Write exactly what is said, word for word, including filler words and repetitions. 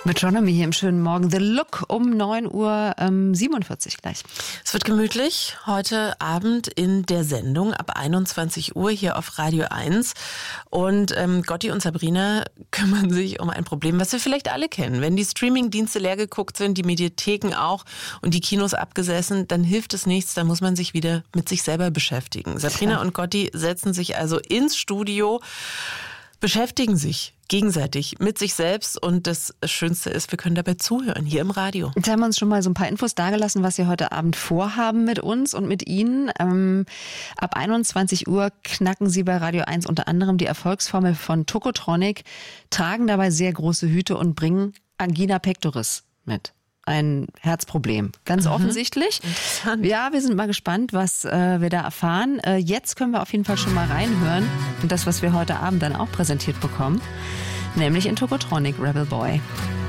Metronomy hier im schönen Morgen. The Look um neun Uhr siebenundvierzig gleich. Es wird gemütlich heute Abend in der Sendung ab einundzwanzig Uhr hier auf Radio eins. Und ähm, Gotti und Sabrina kümmern sich um ein Problem, was wir vielleicht alle kennen. Wenn die Streamingdienste leer geguckt sind, die Mediatheken auch und die Kinos abgesessen, dann hilft es nichts, dann muss man sich wieder mit sich selber beschäftigen. Sabrina ja. und Gotti setzen sich also ins Studio, beschäftigen sich gegenseitig mit sich selbst und das Schönste ist, wir können dabei zuhören, hier im Radio. Jetzt haben wir uns schon mal so ein paar Infos dagelassen, was Sie heute Abend vorhaben mit uns und mit Ihnen. Ähm, ab einundzwanzig Uhr knacken Sie bei Radio eins unter anderem die Erfolgsformel von Tokotronic, tragen dabei sehr große Hüte und bringen Angina pectoris mit. Ein Herzproblem. Ganz mhm. offensichtlich. Interessant. Ja, wir sind mal gespannt, was äh, wir da erfahren. Äh, jetzt können wir auf jeden Fall schon mal reinhören. Und das, was wir heute Abend dann auch präsentiert bekommen. Nämlich in Tokotronic, Rebel Boy.